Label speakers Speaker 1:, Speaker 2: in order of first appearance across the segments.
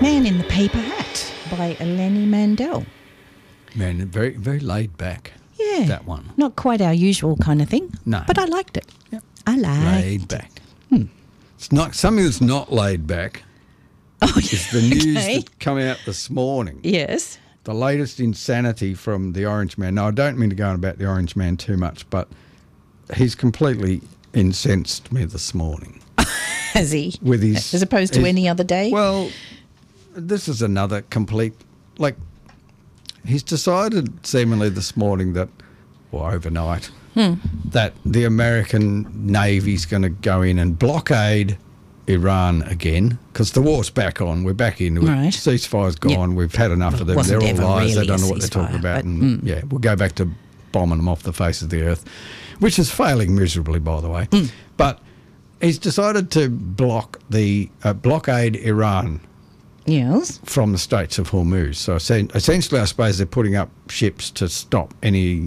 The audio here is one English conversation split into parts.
Speaker 1: Man in the Paper Hat by Lenny Mandel.
Speaker 2: Man, very, very laid back.
Speaker 1: Yeah.
Speaker 2: That one.
Speaker 1: Not quite our usual kind of thing.
Speaker 2: No.
Speaker 1: But I liked it.
Speaker 2: Yep.
Speaker 1: I liked
Speaker 2: Laid back. It's not something that's not laid back.
Speaker 1: Oh,
Speaker 2: It's the news
Speaker 1: okay.
Speaker 2: that come out this morning.
Speaker 1: Yes.
Speaker 2: The latest insanity from the Orange Man. Now, I don't mean to go on about the Orange Man too much, but he's completely incensed me this morning.
Speaker 1: Has he?
Speaker 2: With his,
Speaker 1: As opposed to
Speaker 2: his-
Speaker 1: any other day?
Speaker 2: Well, this is another complete, he's decided seemingly this morning that, or overnight, that the American Navy's going to go in and blockade Iran again because the war's back on. We're back into it.
Speaker 1: Right.
Speaker 2: Ceasefire's gone. We've had enough of them.
Speaker 1: Wasn't
Speaker 2: They're all
Speaker 1: ever
Speaker 2: lies. They
Speaker 1: really
Speaker 2: don't know
Speaker 1: a
Speaker 2: what they're talking
Speaker 1: ceasefire,
Speaker 2: about.
Speaker 1: but,
Speaker 2: And yeah, we'll go back to bombing them off the face of the earth, which is failing miserably, by the way. But he's decided to blockade Iran
Speaker 1: Yes.
Speaker 2: from the Straits of Hormuz. So essentially, I suppose they're putting up ships to stop any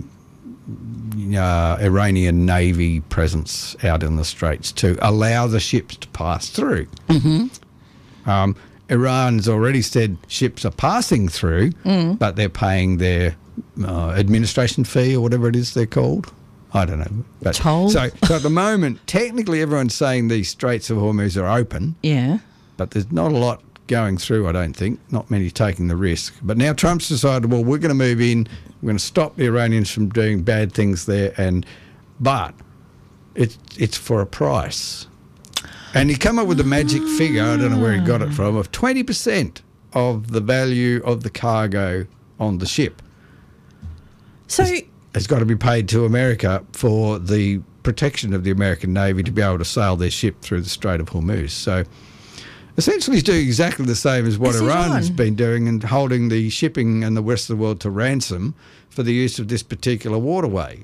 Speaker 2: Iranian Navy presence out in the Straits to allow the ships to pass through. Iran's already said ships are passing through, but they're paying their administration fee or whatever it is they're called. I don't know. But,
Speaker 1: Toll?
Speaker 2: So at the moment, technically everyone's saying the Straits of Hormuz are open,
Speaker 1: Yeah.
Speaker 2: but there's not a lot going through, I don't think. Not many taking the risk. But now Trump's decided, well, we're going to move in. We're going to stop the Iranians from doing bad things there. But it's for a price. And he come up with a magic figure, I don't know where he got it from, of 20% of the value of the cargo on the ship
Speaker 1: So,
Speaker 2: has got to be paid to America for the protection of the American Navy to be able to sail their ship through the Strait of Hormuz. So essentially he's doing exactly the same as what
Speaker 1: Is
Speaker 2: Iran
Speaker 1: Iran?
Speaker 2: has been doing and holding the shipping and the rest of the world to ransom for the use of this particular waterway.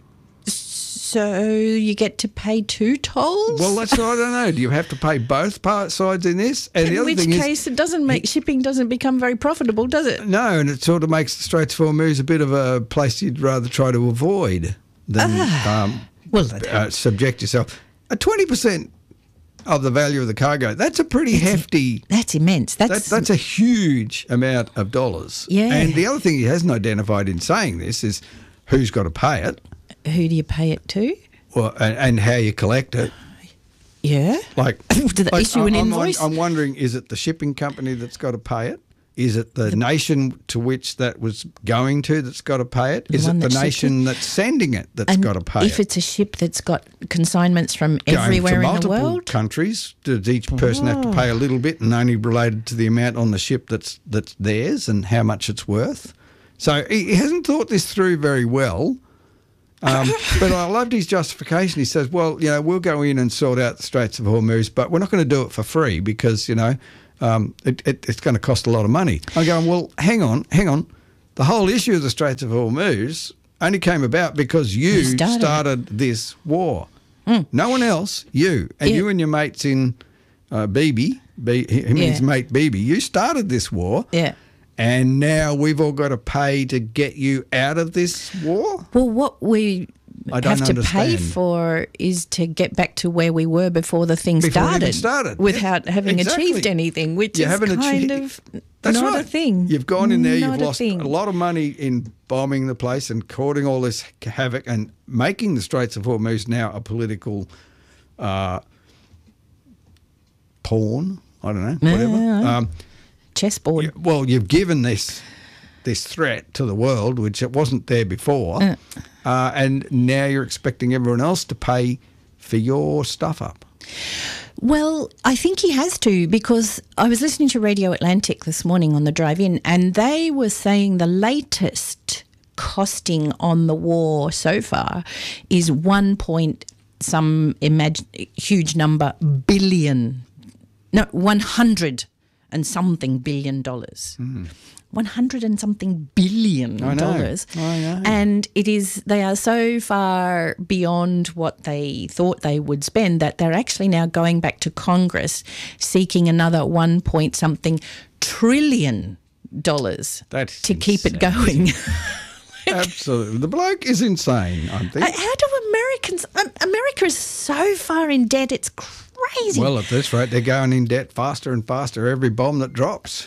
Speaker 1: so you get to pay two tolls?
Speaker 2: Well, that's what I don't know. Do you have to pay both sides in this? And the
Speaker 1: in
Speaker 2: other
Speaker 1: which
Speaker 2: thing
Speaker 1: case it doesn't make shipping doesn't become very profitable, does it?
Speaker 2: no, and it sort of makes the Straits of Hormuz a bit of a place you'd rather try to avoid than
Speaker 1: Well,
Speaker 2: subject yourself. 20% of the value of the cargo, that's a pretty hefty...
Speaker 1: that's immense.
Speaker 2: That's a huge amount of dollars.
Speaker 1: Yeah.
Speaker 2: And the other thing he hasn't identified in saying this is who's got to pay it,
Speaker 1: who do you pay it to?
Speaker 2: and how you collect it.
Speaker 1: Yeah. Do they issue an invoice?
Speaker 2: I'm wondering, is it the shipping company that's got to pay it? Is it the nation to which that was going to that's got to pay it? Is
Speaker 1: one
Speaker 2: it the
Speaker 1: that shipped
Speaker 2: nation that's sending it that's got to pay
Speaker 1: if
Speaker 2: it?
Speaker 1: it's a ship that's got consignments from
Speaker 2: Going
Speaker 1: everywhere
Speaker 2: to
Speaker 1: in the
Speaker 2: multiple
Speaker 1: world,
Speaker 2: countries, does each person have to pay a little bit and only related to the amount on the ship that's theirs and how much it's worth? So he hasn't thought this through very well. But I loved his justification. He says, well, we'll go in and sort out the Straits of Hormuz, but we're not going to do it for free because, it's going to cost a lot of money. I'm going, well, hang on. The whole issue of the Straits of Hormuz only came about because you started this war. No one else, you. And you and your mates in Bibi, his mate Bibi, you started this war.
Speaker 1: yeah.
Speaker 2: And now we've all got to pay to get you out of this war?
Speaker 1: Well, what we
Speaker 2: I don't
Speaker 1: have to pay
Speaker 2: understand.
Speaker 1: for is to get back to where we were before the thing
Speaker 2: Before it even started.
Speaker 1: without having
Speaker 2: Exactly.
Speaker 1: achieved anything, which
Speaker 2: You
Speaker 1: is
Speaker 2: haven't
Speaker 1: kind
Speaker 2: achieved-
Speaker 1: of
Speaker 2: That's
Speaker 1: not
Speaker 2: right.
Speaker 1: a thing.
Speaker 2: You've gone in there,
Speaker 1: Not
Speaker 2: you've lost a
Speaker 1: thing.
Speaker 2: lot of money in bombing the place and causing all this havoc and making the Straits of Hormuz now a political pawn. I don't know, whatever.
Speaker 1: Chessboard.
Speaker 2: Well, you've given this threat to the world, which it wasn't there before, and now you're expecting everyone else to pay for your stuff up.
Speaker 1: Well, I think he has to, because I was listening to Radio Atlantic this morning on the drive in, and they were saying the latest costing on the war so far is 1 point some huge number billion. No, 100 and something billion dollars. 100 and something billion dollars.
Speaker 2: I know.
Speaker 1: And they are so far beyond what they thought they would spend that they're actually now going back to Congress seeking another 1 point something trillion dollars
Speaker 2: That's
Speaker 1: to keep it going.
Speaker 2: Absolutely. The bloke is insane, I think.
Speaker 1: How do Americans... America is so far in debt, it's crazy.
Speaker 2: Well, at this rate, they're going in debt faster and faster every bomb that drops.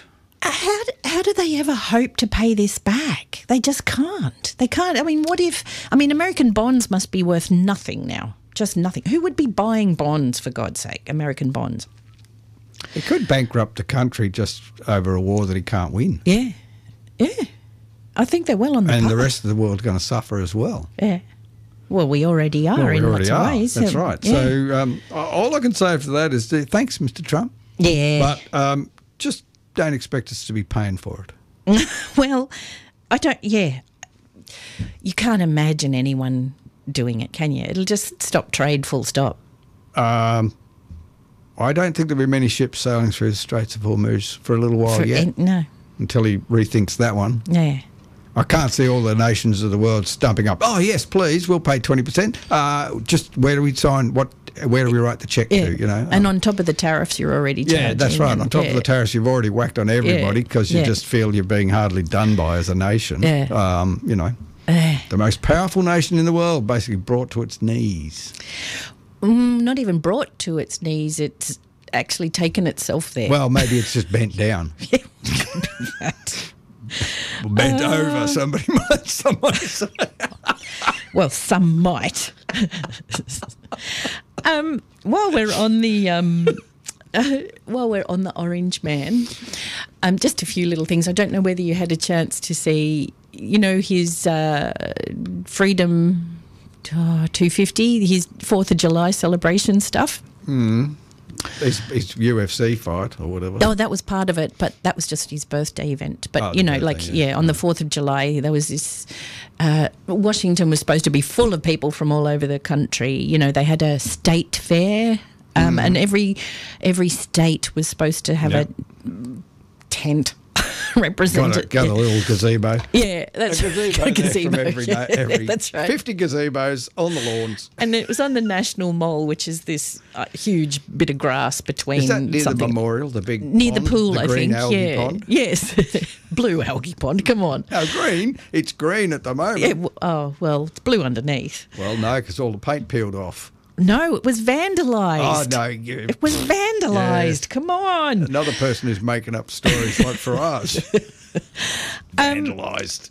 Speaker 1: how do they ever hope to pay this back? They just can't. They can't. I mean, American bonds must be worth nothing now. Just nothing. Who would be buying bonds, for God's sake, American bonds?
Speaker 2: It could bankrupt the country just over a war that he can't win.
Speaker 1: Yeah. I think they're well on the path.
Speaker 2: And the rest of the world's going to suffer as well.
Speaker 1: Yeah. Well, we already are in lots of ways.
Speaker 2: That's right.
Speaker 1: Yeah.
Speaker 2: So all I can say for that is thanks, Mr. Trump.
Speaker 1: Yeah.
Speaker 2: But just don't expect us to be paying for it.
Speaker 1: Well, I don't, yeah. You can't imagine anyone doing it, can you? It'll just stop trade full stop.
Speaker 2: I don't think there'll be many ships sailing through the Straits of Hormuz for a little while yet.
Speaker 1: No.
Speaker 2: Until he rethinks that one.
Speaker 1: Yeah.
Speaker 2: I can't see all the nations of the world stumping up. Oh, yes, please, we'll pay 20%. Just where do we sign? Where do we write the cheque to? You know,
Speaker 1: and on top of the tariffs, you're already charging.
Speaker 2: Yeah, that's right. On top of the tariffs, you've already whacked on everybody because you just feel you're being hardly done by as a nation.
Speaker 1: Yeah.
Speaker 2: You know, the most powerful nation in the world basically brought to its knees.
Speaker 1: Not even brought to its knees. It's actually taken itself there.
Speaker 2: Well, maybe it's just bent down. Bent over, somebody might say.
Speaker 1: Well, some might. While we're on the Orange Man, just a few little things. I don't know whether you had a chance to see, you know, his Freedom 250, his 4th of July celebration stuff.
Speaker 2: His UFC fight or whatever.
Speaker 1: Oh, that was part of it, but that was just his birthday event. But, on the 4th of July, there was this... Washington was supposed to be full of people from all over the country. You know, they had a state fair, and every state was supposed to have a tent represented.
Speaker 2: Got a little gazebo.
Speaker 1: Yeah, that's
Speaker 2: a gazebo. Every
Speaker 1: that's right.
Speaker 2: 50 gazebos on the lawns.
Speaker 1: And it was on the National Mall, which is this huge bit of grass between.
Speaker 2: Is that near
Speaker 1: something.
Speaker 2: the memorial, the big
Speaker 1: near
Speaker 2: pond,
Speaker 1: the pool?
Speaker 2: the green algae pond?
Speaker 1: Yes, blue algae pond. Come on.
Speaker 2: No, green. It's green at the moment.
Speaker 1: Yeah, well, it's blue underneath.
Speaker 2: Well, no, because all the paint peeled off.
Speaker 1: No, it was vandalised.
Speaker 2: Oh, no.
Speaker 1: It was vandalised. Come on.
Speaker 2: Another person who's making up stories like for us. Vandalised.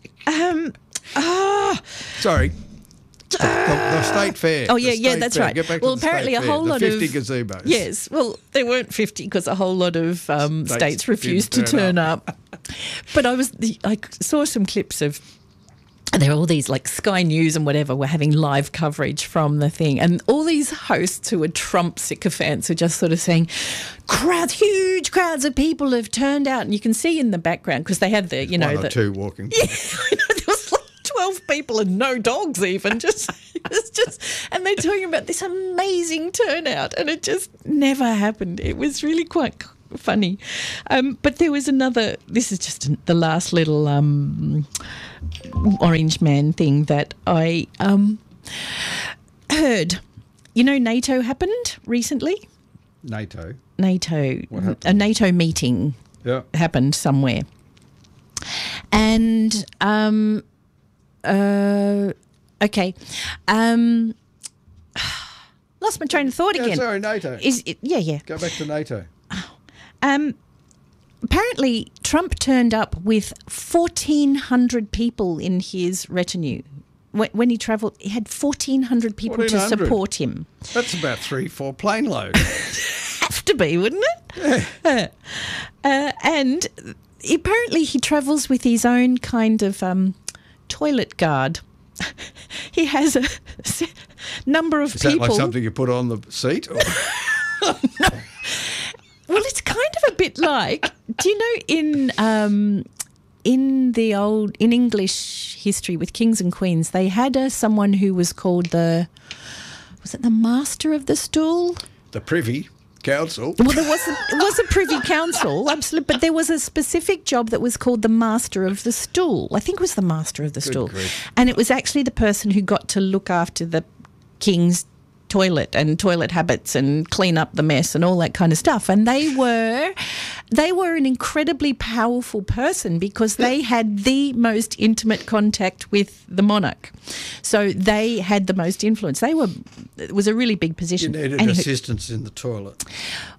Speaker 2: Sorry. The state fair.
Speaker 1: Oh, yeah, that's right.
Speaker 2: Get back
Speaker 1: well,
Speaker 2: to the
Speaker 1: apparently
Speaker 2: state
Speaker 1: a whole
Speaker 2: fair.
Speaker 1: lot
Speaker 2: the
Speaker 1: of
Speaker 2: 50 gazebos.
Speaker 1: Yes, well, there weren't 50 because a whole lot of states refused to turn up. But I saw some clips of. There are all these, like Sky News and whatever, were having live coverage from the thing. And all these hosts who are Trump sycophants are just sort of saying, huge crowds of people have turned out. And you can see in the background, because they had the, you know.
Speaker 2: One or two walking.
Speaker 1: Yeah, there was like 12 people and no dogs even. And they're talking about this amazing turnout. And it just never happened. It was really quite funny. But there was another, this is just the last little Orange Man thing that I heard. You know, NATO happened recently?
Speaker 2: NATO?
Speaker 1: What happened? A NATO meeting happened somewhere. And, okay. Lost my train of thought again.
Speaker 2: Sorry, NATO.
Speaker 1: Yeah.
Speaker 2: Go back to NATO.
Speaker 1: Apparently, Trump turned up with 1,400 people in his retinue. When he travelled, he had 1,400 people to support him.
Speaker 2: That's about 3-4 plane loads.
Speaker 1: Have to be, wouldn't it? Yeah. And apparently he travels with his own kind of toilet guard. He has a number of people.
Speaker 2: Is that like something you put on the seat? Or?
Speaker 1: No. Well, it's kind of a bit like, do you know in English history with kings and queens, they had someone who was called was it the Master of the Stool?
Speaker 2: The Privy Council.
Speaker 1: Well, it was a Privy Council, absolutely, but there was a specific job that was called the Master of the Stool. I think it was the Master of the Stool.
Speaker 2: Grief.
Speaker 1: And it was actually the person who got to look after the king's toilet and toilet habits and clean up the mess and all that kind of stuff. And they were an incredibly powerful person because they had the most intimate contact with the monarch. So they had the most influence. It was a really big position.
Speaker 2: You needed assistance in the toilet.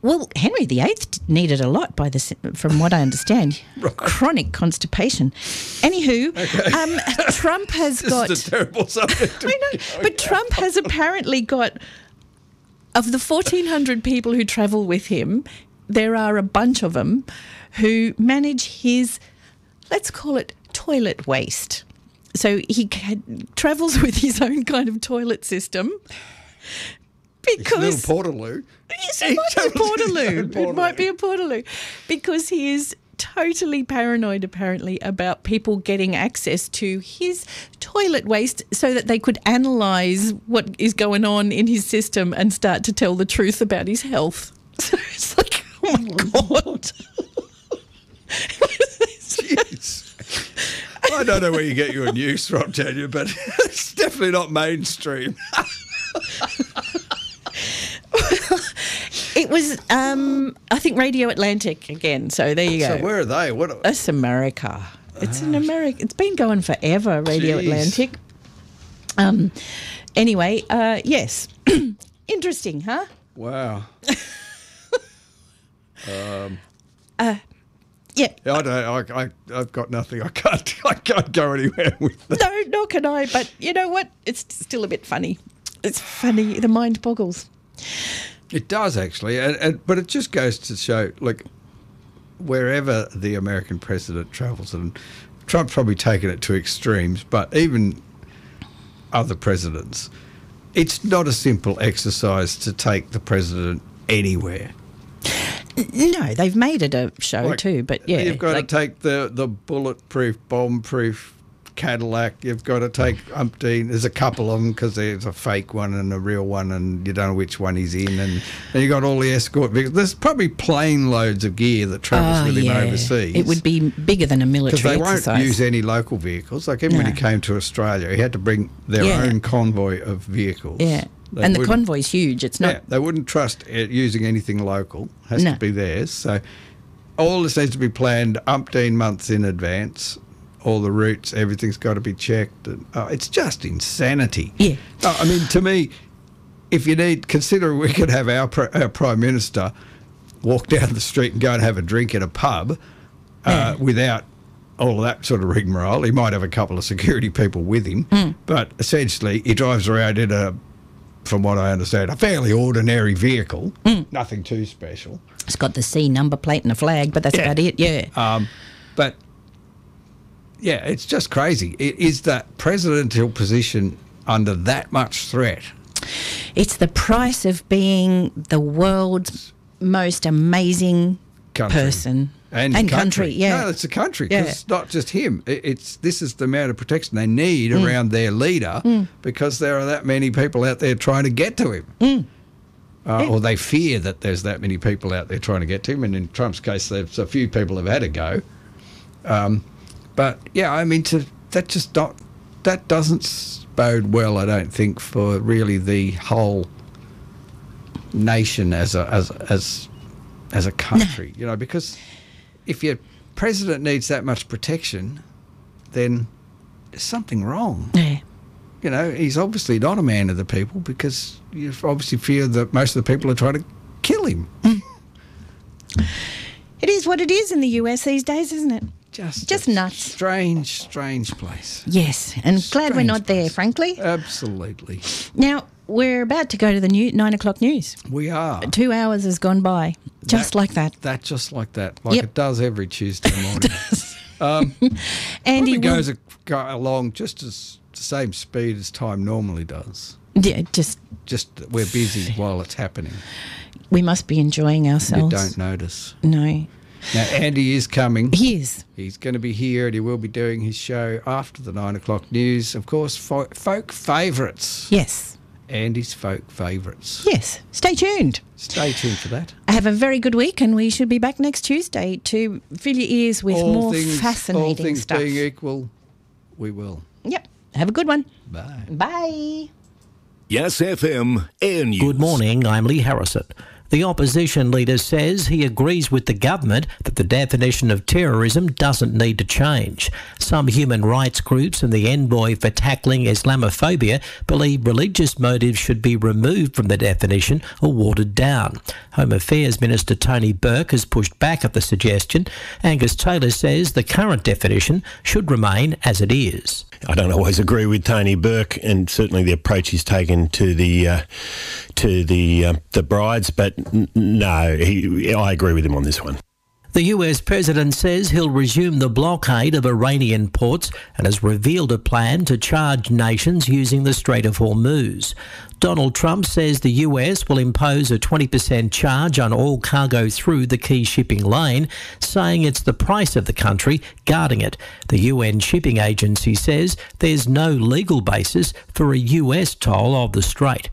Speaker 1: Well, Henry VIII needed a lot from what I understand.
Speaker 2: Right.
Speaker 1: Chronic constipation. Anywho, Trump has got...
Speaker 2: This is a terrible subject.
Speaker 1: I know, but Trump has apparently got... Of the 1,400 people who travel with him, there are a bunch of them who manage his, let's call it, toilet waste. So he travels with his own kind of toilet system. Because
Speaker 2: it's a little Portaloo.
Speaker 1: Yes, it might be a Portaloo. It might be a Portaloo. Because he is totally paranoid, apparently, about people getting access to his toilet waste so that they could analyse what is going on in his system and start to tell the truth about his health. So it's like, oh my God.
Speaker 2: Jeez. I don't know where you get your news from, Tanya, but it's definitely not mainstream.
Speaker 1: It was, I think, Radio Atlantic again. So there you go.
Speaker 2: So where are they?
Speaker 1: That's America. It's in America. It's been going forever, Radio Atlantic. Anyway, yes. Interesting, huh?
Speaker 2: Wow.
Speaker 1: Yeah.
Speaker 2: I've got nothing. I can't go anywhere with that.
Speaker 1: No, nor can I. But you know what? It's still a bit funny. It's funny. The mind boggles.
Speaker 2: It does, actually. But it just goes to show, like, wherever the American president travels, and Trump's probably taken it to extremes, but even other presidents, it's not a simple exercise to take the president anywhere.
Speaker 1: No, they've made it a show too, but yeah.
Speaker 2: You've got to take the bulletproof, bomb-proof Cadillac. You've got to take umpteen. There's a couple of them because there's a fake one and a real one, and you don't know which one he's in. And you've got all the escort vehicles. There's probably plane loads of gear that travels with him overseas.
Speaker 1: It would be bigger than a military exercise.
Speaker 2: Because they won't use any local vehicles. Like even when he came to Australia, he had to bring their own convoy of vehicles.
Speaker 1: Yeah. And the convoy's huge. It's not...
Speaker 2: Yeah, they wouldn't trust it using anything local. It has to be theirs. So all this needs to be planned umpteen months in advance. All the routes, everything's got to be checked. And, it's just insanity.
Speaker 1: Yeah.
Speaker 2: I mean, to me, if you consider we could have our Prime Minister walk down the street and go and have a drink at a pub without all of that sort of rigmarole. He might have a couple of security people with him, but essentially he drives around in from what I understand, a fairly ordinary vehicle, nothing too special.
Speaker 1: It's got the C number plate and a flag, but that's about it,
Speaker 2: But, yeah, it's just crazy. Is that presidential position under that much threat?
Speaker 1: It's the price of being the world's most amazing person.
Speaker 2: And country.
Speaker 1: Yeah.
Speaker 2: No, it's a country, because it's not just him. This is the amount of protection they need around their leader because there are that many people out there trying to get to him. Or they fear that there's that many people out there trying to get to him. And in Trump's case, there's a few people have had a go. But, yeah, I mean, that doesn't bode well, I don't think, for really the whole nation as a country, you know, because if your president needs that much protection, then there's something wrong.
Speaker 1: Yeah.
Speaker 2: You know, he's obviously not a man of the people because you obviously fear that most of the people are trying to kill him.
Speaker 1: It is what it is in the US these days, isn't it?
Speaker 2: Just
Speaker 1: nuts.
Speaker 2: Strange place.
Speaker 1: Yes, and glad we're not there, frankly.
Speaker 2: Absolutely.
Speaker 1: Now, we're about to go to the 9 o'clock news.
Speaker 2: We are.
Speaker 1: 2 hours has gone by, like that.
Speaker 2: Just like that, like it does every Tuesday morning.
Speaker 1: And
Speaker 2: it goes along just as the same speed as time normally does.
Speaker 1: Yeah, just
Speaker 2: we're busy while it's happening.
Speaker 1: We must be enjoying ourselves.
Speaker 2: You don't notice.
Speaker 1: No.
Speaker 2: Now, Andy is coming.
Speaker 1: He is.
Speaker 2: He's going to be here and he will be doing his show after the 9 o'clock news. Of course, folk favourites.
Speaker 1: Yes.
Speaker 2: Andy's folk favourites.
Speaker 1: Yes. Stay tuned.
Speaker 2: Stay tuned for that.
Speaker 1: Have a very good week, and we should be back next Tuesday to fill your ears with more fascinating stuff.
Speaker 2: All things being equal, we will.
Speaker 1: Yep. Have a good one.
Speaker 2: Bye.
Speaker 1: Bye.
Speaker 3: Yes FM Air News.
Speaker 4: Good morning, I'm Lee Harrison.
Speaker 3: The opposition leader says he agrees with the government that the definition of terrorism doesn't need to change. Some human rights groups and the envoy for tackling Islamophobia believe religious motives should be removed from the definition or watered down. Home Affairs Minister Tony Burke has pushed back at the suggestion. Angus Taylor says the current definition should remain as it is.
Speaker 4: I don't always agree with Tony Burke, and certainly the approach he's taken to the brides, but no, I agree with him on this one.
Speaker 3: The US President says he'll resume the blockade of Iranian ports and has revealed a plan to charge nations using the Strait of Hormuz. Donald Trump says the US will impose a 20% charge on all cargo through the key shipping lane, saying it's the price of the country guarding it. The UN Shipping Agency says there's no legal basis for a US toll of the strait.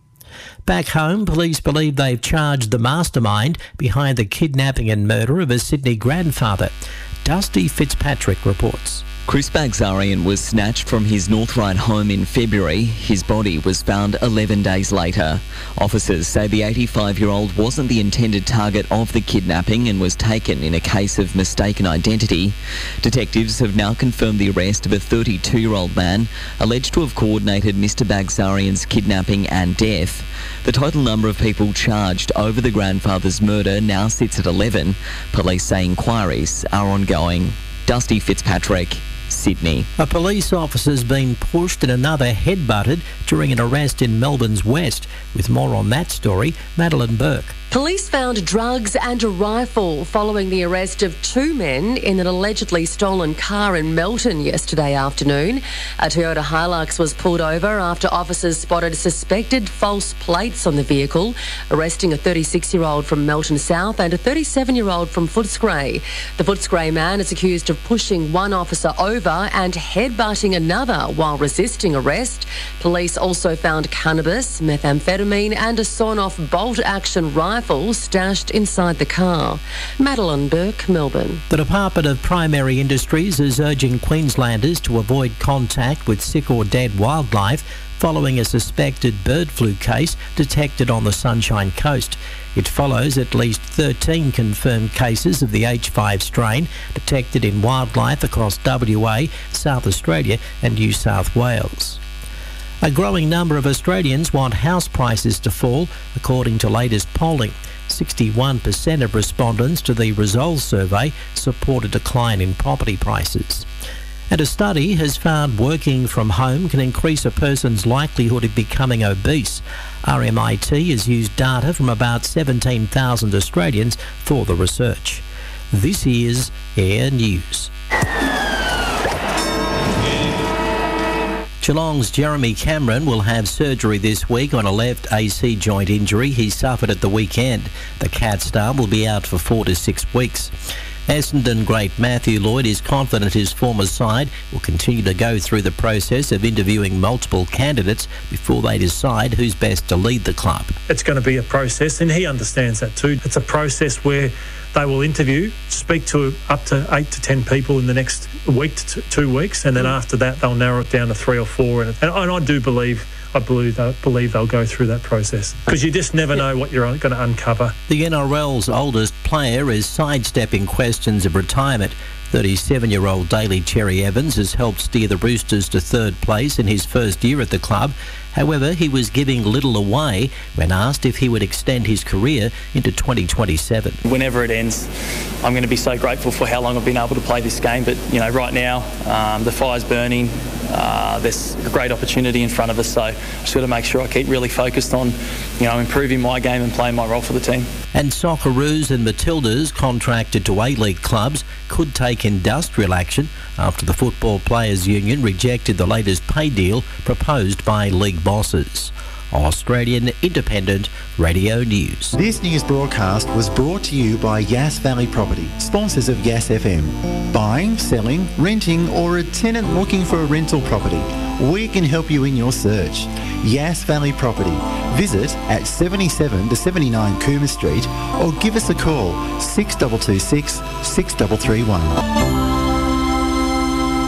Speaker 3: Back home, police believe they've charged the mastermind behind the kidnapping and murder of a Sydney grandfather. Dusty Fitzpatrick reports.
Speaker 5: Chris Bagzarian was snatched from his North Ryde home in February. His body was found 11 days later. Officers say the 85-year-old wasn't the intended target of the kidnapping and was taken in a case of mistaken identity. Detectives have now confirmed the arrest of a 32-year-old man alleged to have coordinated Mr Bagzarian's kidnapping and death. The total number of people charged over the grandfather's murder now sits at 11. Police say inquiries are ongoing. Dusty Fitzpatrick, Sydney.
Speaker 3: A police officer's been pushed and another headbutted during an arrest in Melbourne's West. With more on that story, Madeline Burke.
Speaker 6: Police found drugs and a rifle following the arrest of two men in an allegedly stolen car in Melton yesterday afternoon. A Toyota Hilux was pulled over after officers spotted suspected false plates on the vehicle, arresting a 36-year-old from Melton South and a 37-year-old from Footscray. The Footscray man is accused of pushing one officer over and headbutting another while resisting arrest. Police also found cannabis, methamphetamine and a sawn-off bolt-action rifle stashed inside the car. Madeline Burke, Melbourne.
Speaker 3: The Department of Primary Industries is urging Queenslanders to avoid contact with sick or dead wildlife following a suspected bird flu case detected on the Sunshine Coast. It follows at least 13 confirmed cases of the H5 strain detected in wildlife across WA, South Australia and New South Wales. A growing number of Australians want house prices to fall, according to latest polling. 61% of respondents to the Resolve survey support a decline in property prices. And a study has found working from home can increase a person's likelihood of becoming obese. RMIT has used data from about 17,000 Australians for the research. This is Air News. Geelong's Jeremy Cameron will have surgery this week on a left AC joint injury he suffered at the weekend. The Cat star will be out for 4 to 6 weeks. Essendon great Matthew Lloyd is confident his former side will continue to go through the process of interviewing multiple candidates before they decide who's best to lead the club.
Speaker 7: It's going to be a process, and he understands that too. It's a process where they will interview, speak to up to 8 to 10 people in the next week to 2 weeks, and then after that they'll narrow it down to 3 or 4. And I believe they'll go through that process, because you just never know what you're going to uncover.
Speaker 3: The NRL's oldest player is sidestepping questions of retirement. 37-year-old Daly Cherry Evans has helped steer the Roosters to third place in his first year at the club. However, he was giving little away when asked if he would extend his career into 2027.
Speaker 8: Whenever it ends, I'm going to be so grateful for how long I've been able to play this game. But, right now, the fire's burning. There's a great opportunity in front of us, so I just got to make sure I keep really focused on, improving my game and playing my role for the team.
Speaker 3: And Socceroos and Matildas contracted to A-League clubs could take industrial action after the Football Players Union rejected the latest pay deal proposed by league bosses. Australian Independent Radio News.
Speaker 9: This news broadcast was brought to you by Yass Valley Property, sponsors of Yass FM. Buying, selling, renting or a tenant looking for a rental property, we can help you in your search. Yass Valley Property. Visit at 77 to 79 Coomer Street or give us a call 6226 6331.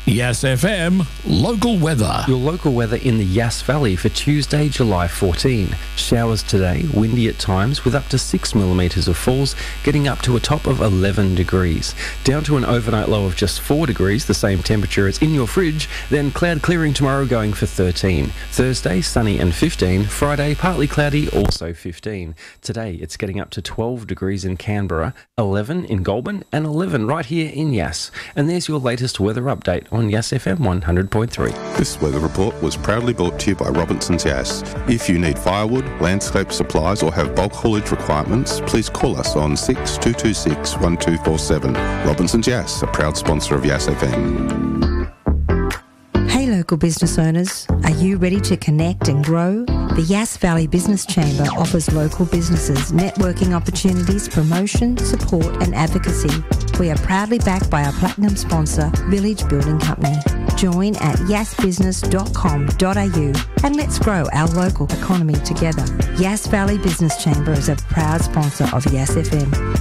Speaker 10: Yes FM local weather.
Speaker 11: Your local weather in the Yass Valley for Tuesday, July 14. Showers today, windy at times with up to 6 millimetres of falls, getting up to a top of 11 degrees. Down to an overnight low of just 4 degrees, the same temperature as in your fridge. Then cloud clearing tomorrow, going for 13. Thursday, sunny and 15. Friday, partly cloudy, also 15. Today, it's getting up to 12 degrees in Canberra, 11 in Goulburn, and 11 right here in Yass. And there's your latest weather update on Yass FM 100.3.
Speaker 12: This weather report was proudly brought to you by Robinson's Yass. If you need firewood, landscape supplies or have bulk haulage requirements, please call us on 6226 1247. Robinson's Yass, a proud sponsor of Yass FM.
Speaker 13: Hey local business owners, are you ready to connect and grow? The Yass Valley Business Chamber offers local businesses networking opportunities, promotion, support and advocacy. We are proudly backed by our platinum sponsor, Village Building Company. Join at yassbusiness.com.au and let's grow our local economy together. Yass Valley Business Chamber is a proud sponsor of Yass FM.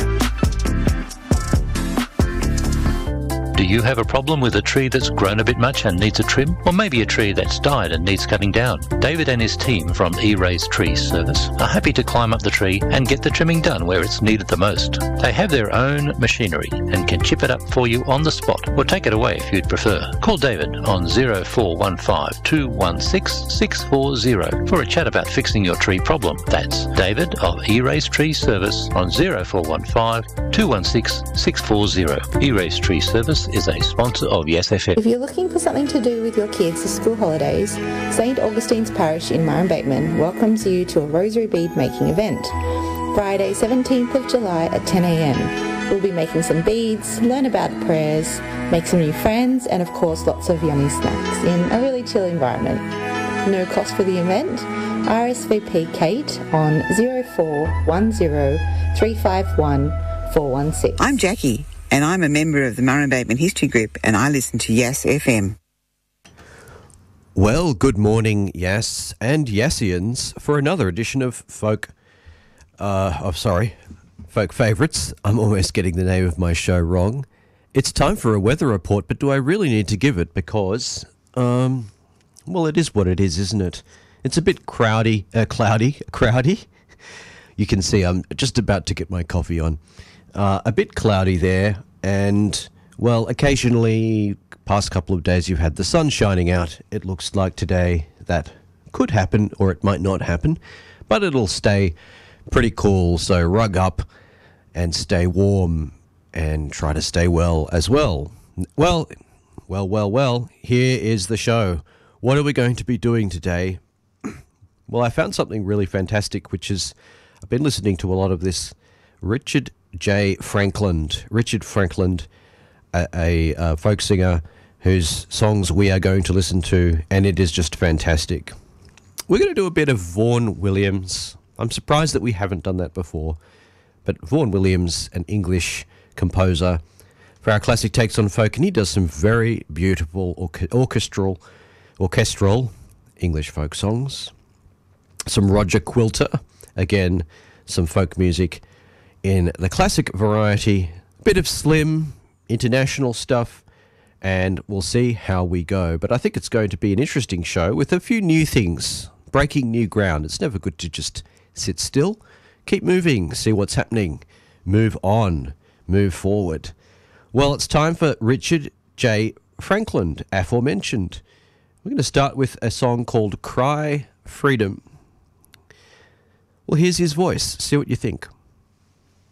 Speaker 14: Do you have a problem with a tree that's grown a bit much and needs a trim? Or maybe a tree that's died and needs cutting down? David and his team from E-Raise Tree Service are happy to climb up the tree and get the trimming done where it's needed the most. They have their own machinery and can chip it up for you on the spot or take it away if you'd prefer. Call David on 0415 216 640 for a chat about fixing your tree problem. That's David of E-Raise Tree Service on 0415 216 640. E-Raise Tree Service is a sponsor of Yass FM.
Speaker 15: If you're looking for something to do with your kids for school holidays, St Augustine's Parish in Murrum Bateman welcomes you to a rosary bead making event. Friday 17th of July at 10 a.m. We'll be making some beads, learn about prayers, make some new friends, and of course lots of yummy snacks in a really chill environment. No cost for the event. RSVP Kate on 0410 351 416.
Speaker 16: I'm Jackie, and I'm a member of the Murrum Bateman History Group, and I listen to Yass FM.
Speaker 17: Well, good morning, Yass and Yassians, for another edition of Folk Favourites. I'm almost getting the name of my show wrong. It's time for a weather report, but do I really need to give it? Because, well, it is what it is, isn't it? It's a bit cloudy. You can see I'm just about to get my coffee on. A bit cloudy there, and, well, occasionally, past couple of days, you've had the sun shining out. It looks like today that could happen, or it might not happen, but it'll stay pretty cool, so rug up and stay warm and try to stay well as well. Well, here is the show. What are we going to be doing today? Well, I found something really fantastic, which is, I've been listening to a lot of this Richard Franklin, a folk singer whose songs we are going to listen to, and it is just fantastic. We're going to do a bit of Vaughan Williams. I'm surprised that we haven't done that before, but Vaughan Williams, an English composer, for our classic takes on folk, and he does some very beautiful orchestral English folk songs. Some Roger Quilter, again, some folk music in the classic variety, bit of slim, international stuff, and we'll see how we go. But I think it's going to be an interesting show with a few new things, breaking new ground. It's never good to just sit still. Keep moving, see what's happening, move on, move forward. Well, it's time for Richard J. Franklin, aforementioned. We're going to start with a song called Cry Freedom. Well, here's his voice. See what you think.